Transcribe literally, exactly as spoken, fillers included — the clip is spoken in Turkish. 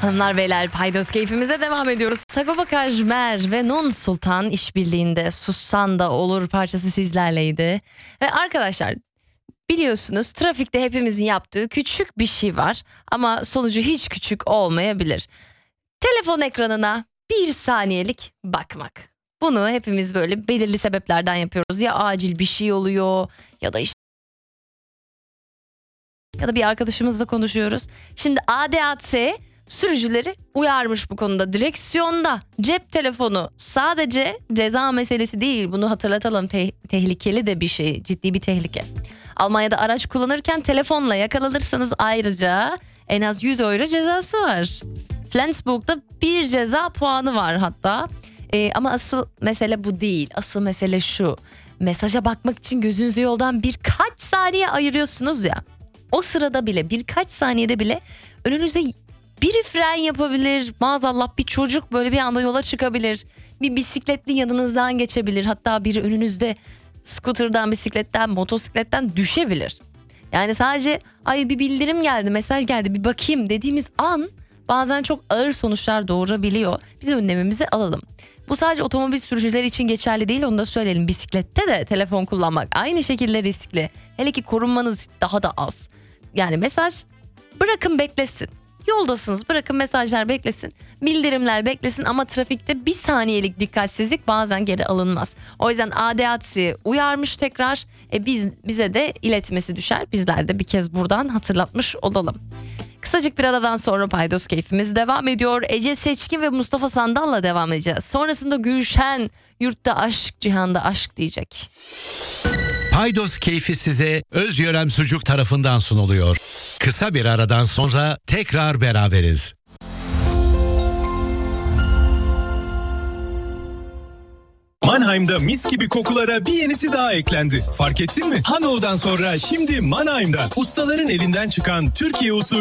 Hanımlar beyler, paydos keyfimize devam ediyoruz. Sagopa Kajmer ve Nun Sultan işbirliğinde Sussan da Olur parçası sizlerleydi. Ve arkadaşlar, biliyorsunuz trafikte hepimizin yaptığı küçük bir şey var ama sonucu hiç küçük olmayabilir. Telefon ekranına bir saniyelik bakmak. Bunu hepimiz böyle belirli sebeplerden yapıyoruz. Ya acil bir şey oluyor ya da işte ya da bir arkadaşımızla konuşuyoruz. Şimdi A D A C sürücüleri uyarmış bu konuda. Direksiyonda cep telefonu sadece ceza meselesi değil. Bunu hatırlatalım. Te- tehlikeli de bir şey, ciddi bir tehlike. Almanya'da araç kullanırken telefonla yakalanırsanız ayrıca en az yüz euro cezası var. Flensburg'da bir ceza puanı var hatta. Ee, ama asıl mesele bu değil. Asıl mesele şu. Mesaja bakmak için gözünüzü yoldan birkaç saniye ayırıyorsunuz ya. O sırada bile, birkaç saniyede bile önünüze biri fren yapabilir. Maazallah bir çocuk böyle bir anda yola çıkabilir. Bir bisikletli yanınızdan geçebilir. Hatta biri önünüzde scooter'dan, bisikletten, motosikletten düşebilir. Yani sadece ay bir bildirim geldi, mesaj geldi, bir bakayım dediğimiz an bazen çok ağır sonuçlar doğurabiliyor. Biz önlemimizi alalım. Bu sadece otomobil sürücüleri için geçerli değil, onu da söyleyelim. Bisiklette de telefon kullanmak aynı şekilde riskli. Hele ki korunmanız daha da az. Yani mesaj bırakın beklesin. Yoldasınız, bırakın mesajlar beklesin, bildirimler beklesin ama trafikte bir saniyelik dikkatsizlik bazen geri alınmaz. O yüzden A D A C uyarmış tekrar, e biz bize de iletmesi düşer. Bizler de bir kez buradan hatırlatmış olalım. Kısacık bir aradan sonra paydos keyfimiz devam ediyor. Ece Seçkin ve Mustafa Sandal'la devam edeceğiz. Sonrasında Gülşen yurtta aşk, cihanda aşk diyecek. Paydos keyfi size Özyörem Sucuk tarafından sunuluyor. Kısa bir aradan sonra tekrar beraberiz. Mannheim'da mis gibi kokulara bir yenisi daha eklendi. Fark ettin mi? Hanau'dan sonra şimdi Mannheim'da ustaların elinden çıkan Türkiye usulü